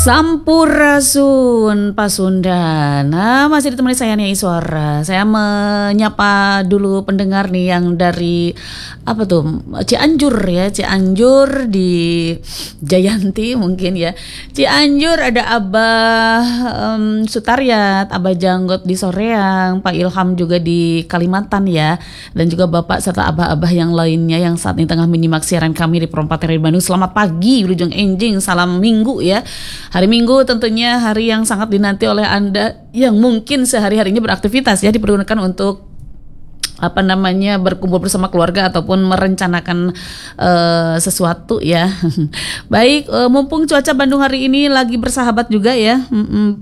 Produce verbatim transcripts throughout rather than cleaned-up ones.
Sampurasun Pasundan. Nah, masih ditemani saya Nia Iswara. Saya menyapa dulu pendengar nih yang dari apa tuh Cianjur ya, Cianjur di Jayanti mungkin ya. Cianjur ada Abah um, Sutaryat, Abah Janggot di Soreang, Pak Ilham juga di Kalimantan ya, dan juga Bapak serta abah-abah yang lainnya yang saat ini tengah menyimak siaran kami di Perompak T V Bandung. Selamat pagi, Wilujeng Enjing, salam Minggu ya. Hari Minggu tentunya hari yang sangat dinanti oleh Anda yang mungkin sehari-harinya beraktivitas ya, dipergunakan untuk apa namanya berkumpul bersama keluarga ataupun merencanakan uh, sesuatu ya. Baik, uh, mumpung cuaca Bandung hari ini lagi bersahabat juga ya, uh,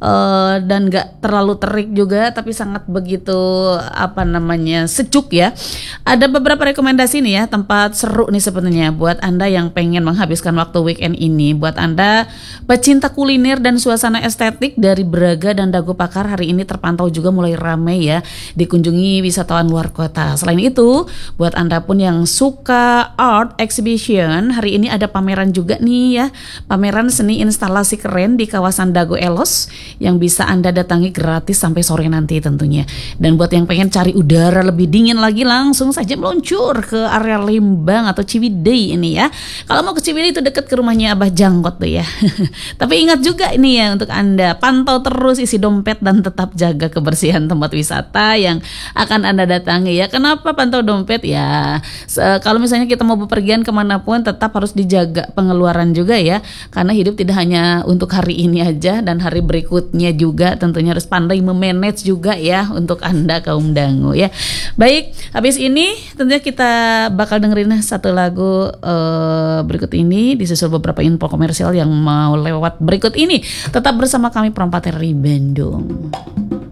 dan nggak terlalu terik juga, tapi sangat begitu apa namanya sejuk ya. Ada beberapa rekomendasi nih ya, tempat seru nih sebenarnya buat Anda yang pengen menghabiskan waktu weekend ini. Buat Anda pecinta kuliner dan suasana estetik, dari Braga dan Dago Pakar hari ini terpantau juga mulai ramai ya dikunjungi wisatawan luar kota. Selain itu, buat Anda pun yang suka art exhibition, hari ini ada pameran juga nih ya. Pameran seni instalasi keren di kawasan Dago Elos yang bisa Anda datangi gratis sampai sore nanti tentunya. Dan buat yang pengen cari udara lebih dingin lagi, langsung saja meluncur ke area Lembang atau Ciwidey ini ya. Kalau mau ke Ciwidey itu dekat ke rumahnya Abah Janggot tuh ya. Tapi ingat juga ini ya, untuk Anda pantau terus isi dompet dan tetap jaga kebersihan tempat wisata yang akan Anda datangi ya. Kenapa pantau dompet ya? Kalau misalnya kita mau bepergian kemanapun, tetap harus dijaga pengeluaran juga ya, karena hidup tidak hanya untuk hari ini aja, dan hari berikutnya juga tentunya harus pandai memanage juga ya untuk Anda kaum dangu ya. Baik, habis ini tentunya kita bakal dengerin satu lagu uh, berikut ini, disusul beberapa info komersial yang mau lewat berikut ini. Tetap bersama kami Perompak T V Bandung.